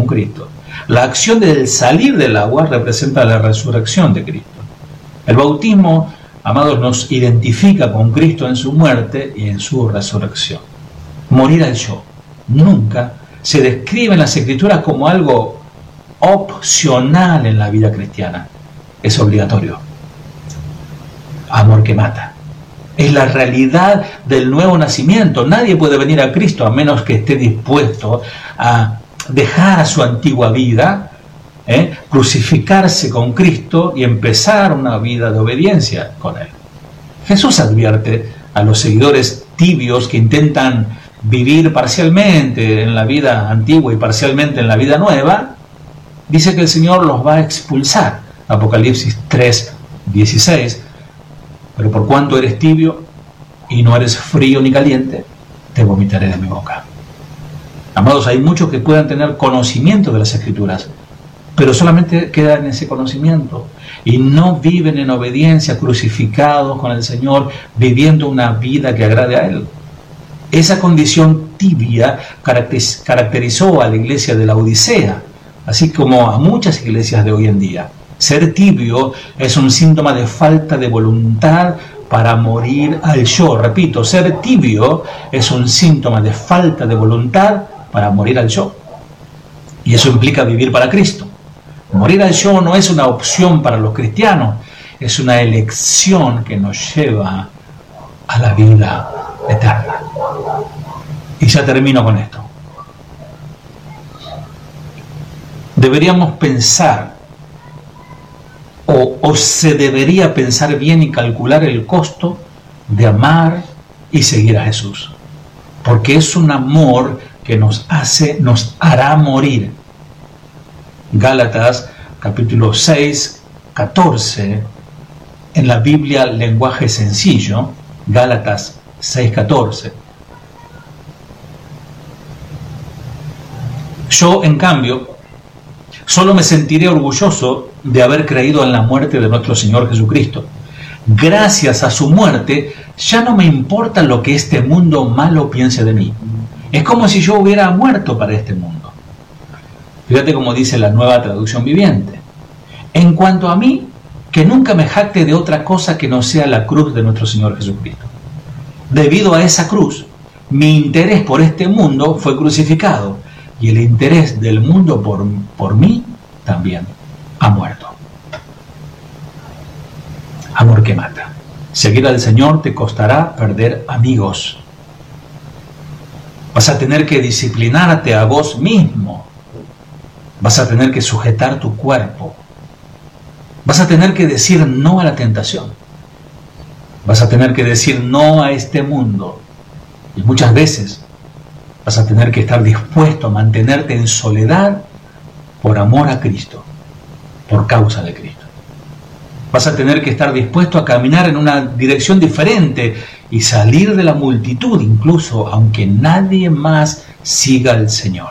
Cristo. La acción del salir del agua representa la resurrección de Cristo. El bautismo, amados, nos identifica con Cristo en su muerte y en su resurrección. Morir al yo nunca se describe en las Escrituras como algo opcional en la vida cristiana. Es obligatorio. Amor que mata. Es la realidad del nuevo nacimiento. Nadie puede venir a Cristo a menos que esté dispuesto a dejar su antigua vida, crucificarse con Cristo y empezar una vida de obediencia con Él. Jesús advierte a los seguidores tibios que intentan vivir parcialmente en la vida antigua y parcialmente en la vida nueva. Dice que el Señor los va a expulsar. Apocalipsis 3:16. Pero por cuanto eres tibio y no eres frío ni caliente, te vomitaré de mi boca. Amados, hay muchos que puedan tener conocimiento de las Escrituras, pero solamente quedan en ese conocimiento y no viven en obediencia, crucificados con el Señor, viviendo una vida que agrade a Él. Esa condición tibia caracterizó a la iglesia de la Odisea, así como a muchas iglesias de hoy en día. Ser tibio es un síntoma de falta de voluntad para morir al yo. Repito, ser tibio es un síntoma de falta de voluntad para morir al yo. Y eso implica vivir para Cristo. Morir al yo no es una opción para los cristianos, es una elección que nos lleva a la vida eterna. Y ya termino con esto. Deberíamos pensar, o se debería pensar bien y calcular el costo de amar y seguir a Jesús. Porque es un amor que nos hará morir. Gálatas capítulo 6, 14, en la Biblia lenguaje sencillo, Gálatas 6, 14. Yo, en cambio, solo me sentiré orgulloso de haber creído en la muerte de nuestro Señor Jesucristo. Gracias a su muerte, ya no me importa lo que este mundo malo piense de mí. Es como si yo hubiera muerto para este mundo. Fíjate cómo dice la Nueva Traducción Viviente. En cuanto a mí, que nunca me jacte de otra cosa que no sea la cruz de nuestro Señor Jesucristo. Debido a esa cruz, mi interés por este mundo fue crucificado y el interés del mundo por mí también ha muerto. Amor que mata. Seguir al Señor te costará perder amigos. Vas a tener que disciplinarte a vos mismo. Vas a tener que sujetar tu cuerpo. Vas a tener que decir no a la tentación. Vas a tener que decir no a este mundo. Y muchas veces vas a tener que estar dispuesto a mantenerte en soledad por amor a Cristo, por causa de Cristo. Vas a tener que estar dispuesto a caminar en una dirección diferente y salir de la multitud, incluso aunque nadie más siga al Señor.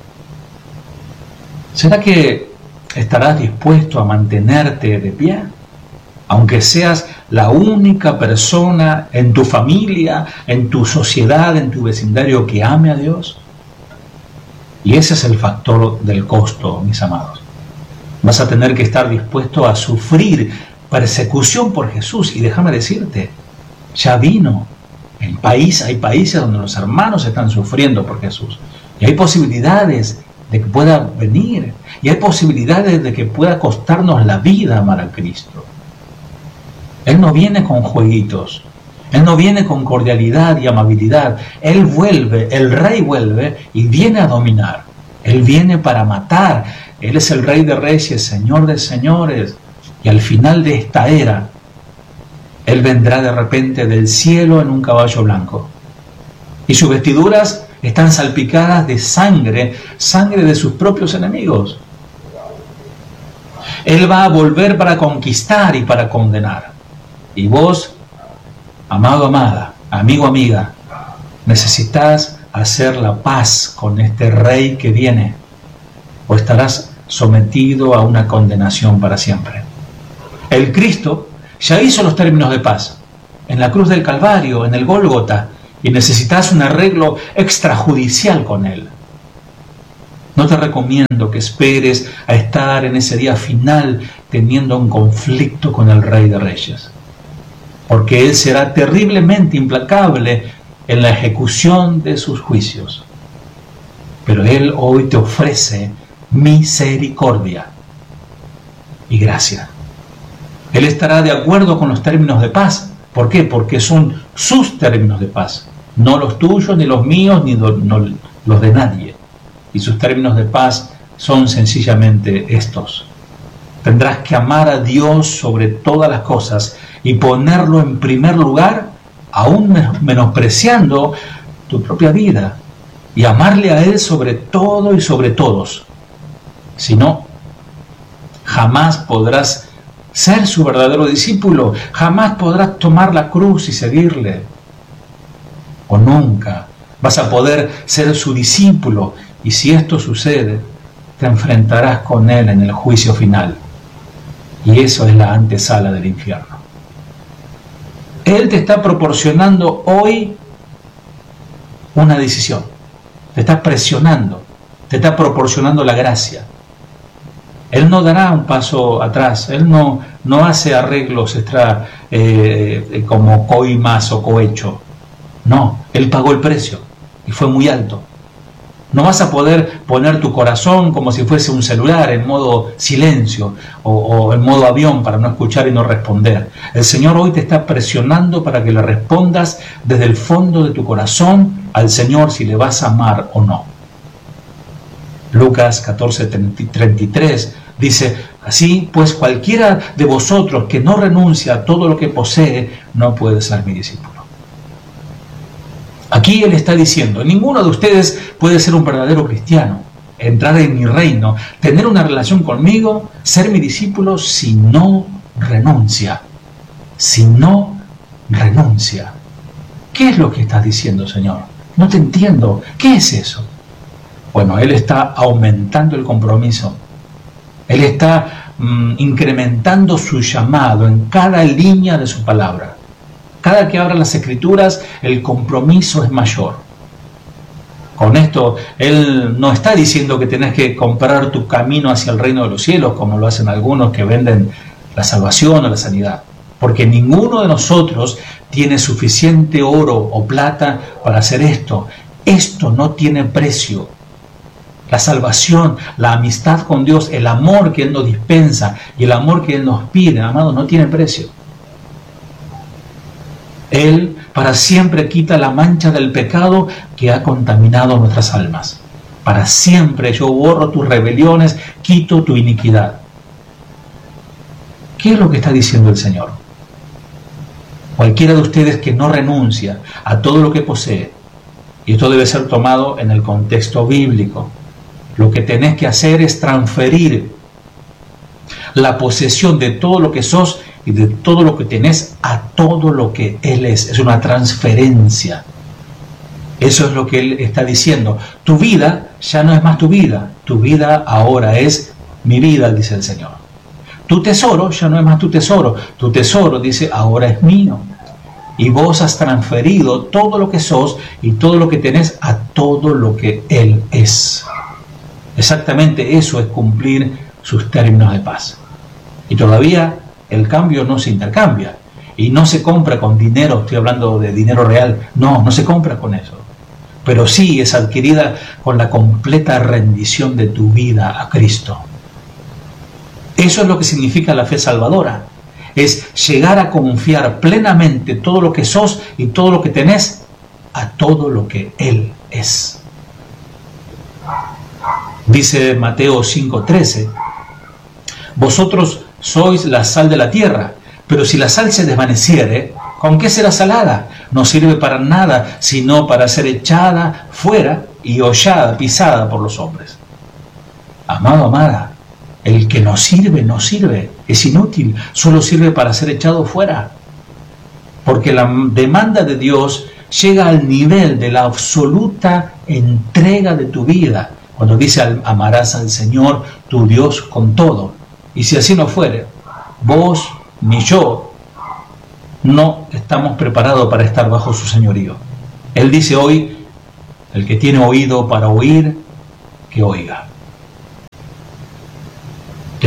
¿Será que estarás dispuesto a mantenerte de pie? Aunque seas la única persona en tu familia, en tu sociedad, en tu vecindario que ame a Dios. Y ese es el factor del costo, mis amados. Vas a tener que estar dispuesto a sufrir persecución por Jesús. Y déjame decirte, ya vino. Hay países donde los hermanos están sufriendo por Jesús. Y hay posibilidades de que pueda venir. Y hay posibilidades de que pueda costarnos la vida amar a Cristo. Él no viene con jueguitos. Él no viene con cordialidad y amabilidad. Él vuelve, el Rey vuelve y viene a dominar. Él viene para matar. Él es el Rey de Reyes, Señor de Señores. Y al final de esta era, Él vendrá de repente del cielo en un caballo blanco. Y sus vestiduras están salpicadas de sangre, sangre de sus propios enemigos. Él va a volver para conquistar y para condenar. Y vos, amado, amada, amigo, amiga, necesitas hacer la paz con este Rey que viene, o estarás sometido a una condenación para siempre. El Cristo ya hizo los términos de paz en la cruz del Calvario, en el Gólgota, y necesitas un arreglo extrajudicial con Él. No te recomiendo que esperes a estar en ese día final teniendo un conflicto con el Rey de Reyes, porque Él será terriblemente implacable en la ejecución de sus juicios. Pero Él hoy te ofrece misericordia y gracia. Él estará de acuerdo con los términos de paz. ¿Por qué? Porque son sus términos de paz, no los tuyos, ni los míos, ni los de nadie. Y sus términos de paz son sencillamente estos: tendrás que amar a Dios sobre todas las cosas y ponerlo en primer lugar, aún menospreciando tu propia vida, y amarle a Él sobre todo y sobre todos. Si no, jamás podrás ser su verdadero discípulo, jamás podrás tomar la cruz y seguirle, o nunca vas a poder ser su discípulo. Y si esto sucede, te enfrentarás con Él en el juicio final. Y eso es la antesala del infierno. Él te está proporcionando hoy una decisión. Te está presionando. Te está proporcionando la gracia. Él no dará un paso atrás. Él no hace arreglos como coimas o cohecho. No, Él pagó el precio y fue muy alto. No vas a poder poner tu corazón como si fuese un celular en modo silencio o en modo avión para no escuchar y no responder. El Señor hoy te está presionando para que le respondas desde el fondo de tu corazón al Señor si le vas a amar o no. Lucas 14:33 dice: así pues cualquiera de vosotros que no renuncia a todo lo que posee no puede ser mi discípulo. Aquí Él está diciendo: ninguno de ustedes puede ser un verdadero cristiano, entrar en mi reino, tener una relación conmigo, ser mi discípulo si no renuncia. Si no renuncia. ¿Qué es lo que estás diciendo, Señor? No te entiendo. ¿Qué es eso? Bueno, Él está aumentando el compromiso. Él está incrementando su llamado en cada línea de su palabra. Cada que abra las Escrituras, el compromiso es mayor. Con esto, Él no está diciendo que tenés que comprar tu camino hacia el reino de los cielos, como lo hacen algunos que venden la salvación o la sanidad. Porque ninguno de nosotros tiene suficiente oro o plata para hacer esto. Esto no tiene precio. La salvación, la amistad con Dios, el amor que Él nos dispensa y el amor que Él nos pide, amados, no tiene precio. Él para siempre quita la mancha del pecado que ha contaminado nuestras almas. Para siempre yo borro tus rebeliones, quito tu iniquidad. ¿Qué es lo que está diciendo el Señor? Cualquiera de ustedes que no renuncia a todo lo que posee, y esto debe ser tomado en el contexto bíblico, lo que tenés que hacer es transferir la posesión de todo lo que sos y de todo lo que tenés a todo lo que Él es. Es una transferencia. Eso es lo que Él está diciendo. Tu vida ya no es más tu vida. Tu vida ahora es mi vida, dice el Señor. Tu tesoro ya no es más tu tesoro. Tu tesoro, dice, ahora es mío. Y vos has transferido todo lo que sos y todo lo que tenés a todo lo que Él es. Exactamente eso es cumplir sus términos de paz. Y todavía el cambio no se intercambia y no se compra con dinero. Estoy hablando de dinero real. No se compra con eso. Pero sí es adquirida con la completa rendición de tu vida a Cristo. Eso es lo que significa la fe salvadora. Es llegar a confiar plenamente todo lo que sos y todo lo que tenés a todo lo que Él es. Dice Mateo 5:13: vosotros sois la sal de la tierra, pero si la sal se desvaneciere, ¿con qué será salada? No sirve para nada, sino para ser echada fuera y hollada, pisada por los hombres. Amado, amada, el que no sirve, es inútil, solo sirve para ser echado fuera. Porque la demanda de Dios llega al nivel de la absoluta entrega de tu vida, cuando dice: amarás al Señor tu Dios con todo. Y si así no fuere, vos ni yo no estamos preparados para estar bajo su señorío. Él dice hoy: el que tiene oído para oír, que oiga.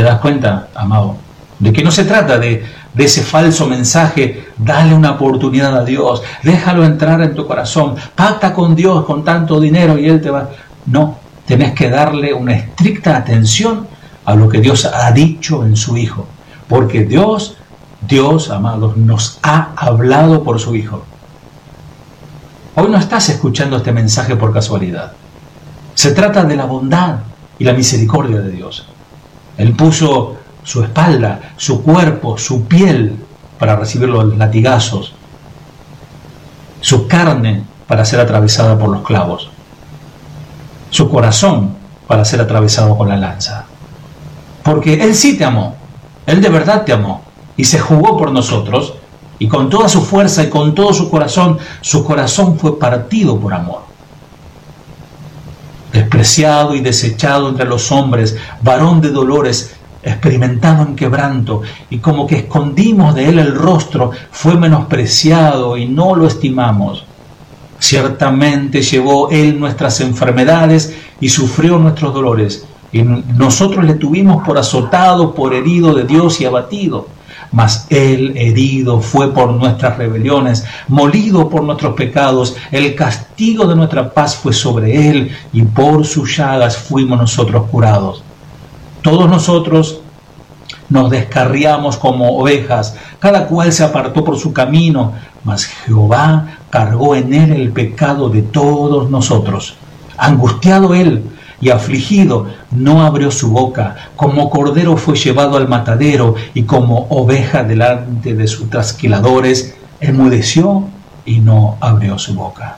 ¿Te das cuenta, amado? De que no se trata de ese falso mensaje, dale una oportunidad a Dios, déjalo entrar en tu corazón, pacta con Dios con tanto dinero y Él te va... No, tenés que darle una estricta atención a lo que Dios ha dicho en su Hijo, porque Dios, amados, nos ha hablado por su Hijo. Hoy no estás escuchando este mensaje por casualidad. Se trata de la bondad y la misericordia de Dios. Él puso su espalda, su cuerpo, su piel para recibir los latigazos, su carne para ser atravesada por los clavos, su corazón para ser atravesado con la lanza. Porque Él sí te amó, Él de verdad te amó y se jugó por nosotros, y con toda su fuerza y con todo su corazón fue partido por amor. Despreciado y desechado entre los hombres, varón de dolores, experimentado en quebranto, y como que escondimos de Él el rostro, fue menospreciado y no lo estimamos. Ciertamente llevó Él nuestras enfermedades y sufrió nuestros dolores, y nosotros le tuvimos por azotado, por herido de Dios y abatido. Mas Él herido fue por nuestras rebeliones, molido por nuestros pecados, el castigo de nuestra paz fue sobre Él, y por sus llagas fuimos nosotros curados. Todos nosotros nos descarriamos como ovejas, cada cual se apartó por su camino, mas Jehová cargó en Él el pecado de todos nosotros. Angustiado Él y afligido, no abrió su boca, como cordero fue llevado al matadero, y como oveja delante de sus trasquiladores, enmudeció y no abrió su boca.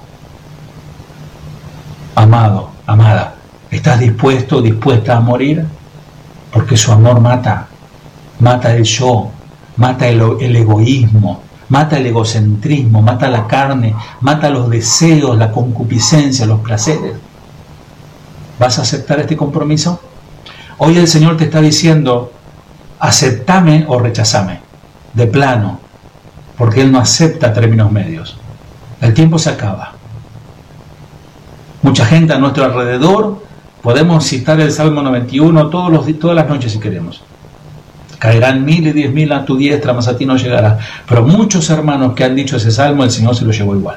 Amado, amada, ¿estás dispuesta a morir? Porque su amor mata el yo, mata el egoísmo, mata el egocentrismo, mata la carne, mata los deseos, la concupiscencia, los placeres. ¿Vas a aceptar este compromiso? Hoy el Señor te está diciendo, aceptame o rechazame, de plano, porque Él no acepta términos medios. El tiempo se acaba. Mucha gente a nuestro alrededor, podemos citar el Salmo 91 todas las noches si queremos. Caerán 1000 y 10.000 a tu diestra, mas a ti no llegará. Pero muchos hermanos que han dicho ese Salmo, el Señor se lo llevó igual.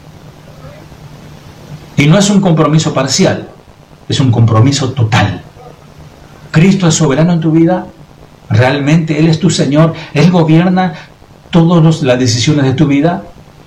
Y no es un compromiso parcial, es un compromiso total. Cristo es soberano en tu vida, realmente Él es tu Señor, Él gobierna todas las decisiones de tu vida.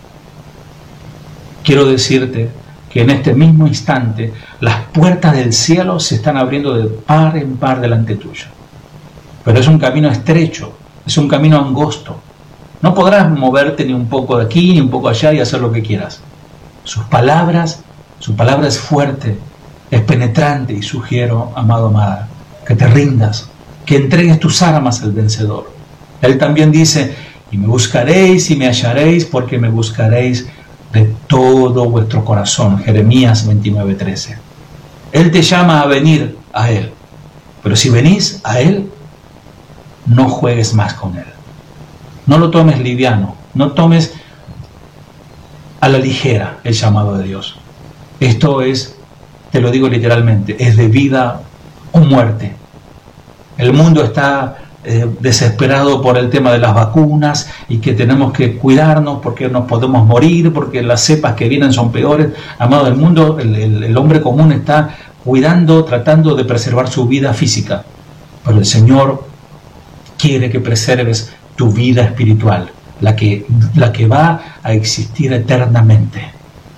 Quiero decirte que en este mismo instante las puertas del cielo se están abriendo de par en par delante tuyo. Pero es un camino estrecho, es un camino angosto. No podrás moverte ni un poco de aquí ni un poco allá y hacer lo que quieras. Su palabra es fuerte, es penetrante, y sugiero, amado, amada, que te rindas, que entregues tus armas al vencedor. Él también dice, y me buscaréis y me hallaréis, porque me buscaréis de todo vuestro corazón. Jeremías 29:13. Él te llama a venir a Él, pero si venís a Él, no juegues más con Él. No lo tomes liviano, no tomes a la ligera el llamado de Dios. Esto es, te lo digo literalmente, es de vida o muerte. El mundo está desesperado por el tema de las vacunas y que tenemos que cuidarnos porque nos podemos morir, porque las cepas que vienen son peores. Amado, el mundo, el hombre común está cuidando, tratando de preservar su vida física. Pero el Señor quiere que preserves tu vida espiritual, la que va a existir eternamente.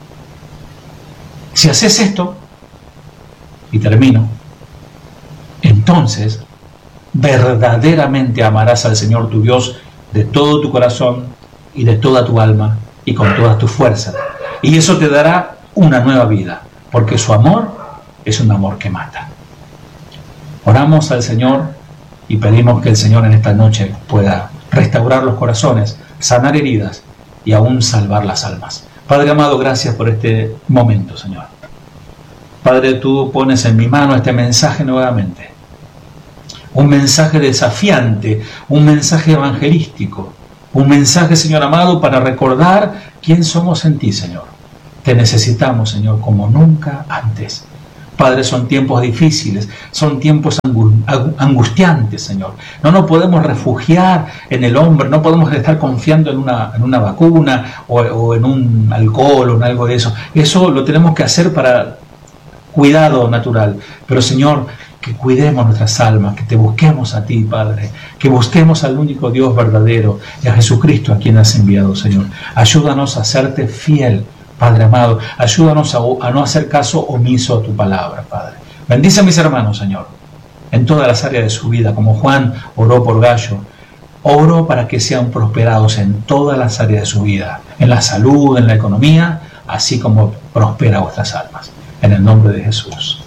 Si haces esto, y termino, entonces verdaderamente amarás al Señor tu Dios de todo tu corazón y de toda tu alma y con toda tu fuerza. Y eso te dará una nueva vida, porque su amor es un amor que mata. Oramos al Señor y pedimos que el Señor en esta noche pueda restaurar los corazones, sanar heridas y aún salvar las almas. Padre amado, gracias por este momento, Señor. Padre, tú pones en mi mano este mensaje nuevamente. Un mensaje desafiante, un mensaje evangelístico, un mensaje, Señor amado, para recordar quién somos en ti, Señor. Te necesitamos, Señor, como nunca antes. Padre, son tiempos difíciles, son tiempos angustiante, Señor. No nos podemos refugiar en el hombre, no podemos estar confiando en una vacuna o en un alcohol o en algo de eso. Eso lo tenemos que hacer para cuidado natural. Pero, Señor, que cuidemos nuestras almas, que te busquemos a ti, Padre, que busquemos al único Dios verdadero y a Jesucristo a quien has enviado, Señor. Ayúdanos a serte fiel, Padre amado. Ayúdanos a no hacer caso omiso a tu palabra, Padre. Bendice a mis hermanos, Señor, en todas las áreas de su vida, como Juan oró por Gallo. Oro para que sean prosperados en todas las áreas de su vida, en la salud, en la economía, así como prospera vuestras almas. En el nombre de Jesús.